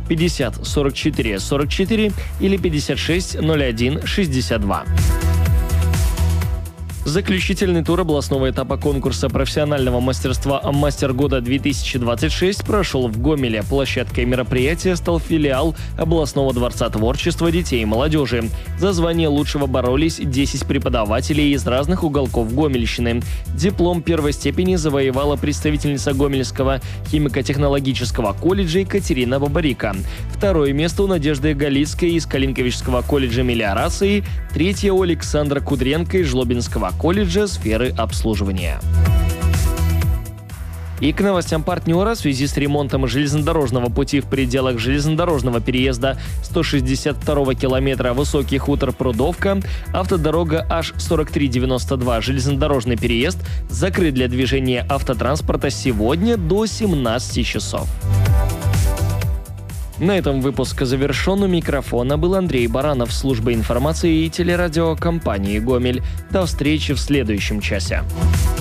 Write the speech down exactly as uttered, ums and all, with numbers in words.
пятьдесят сорок четыре сорок четыре или пятьдесят шесть ноль один шестьдесят два. Заключительный тур областного этапа конкурса профессионального мастерства «Мастер года-две тысячи двадцать шесть» прошел в Гомеле. Площадкой мероприятия стал филиал областного дворца творчества детей и молодежи. За звание лучшего боролись десять преподавателей из разных уголков Гомельщины. Диплом первой степени завоевала представительница Гомельского химико-технологического колледжа Екатерина Бабарика. Второе место у Надежды Галицкой из Калинковичского колледжа мелиорации. Третье у Александра Кудренко из Жлобинского колледжа сферы обслуживания. И к новостям партнера. В связи с ремонтом железнодорожного пути в пределах железнодорожного переезда сто шестьдесят второго километра Высокий хутор Прудовка, автодорога H сорок три девяносто два железнодорожный переезд закрыт для движения автотранспорта сегодня до семнадцати часов. На этом выпуск завершен. У микрофона был Андрей Баранов, служба информации и телерадиокомпании «Гомель». До встречи в следующем часе.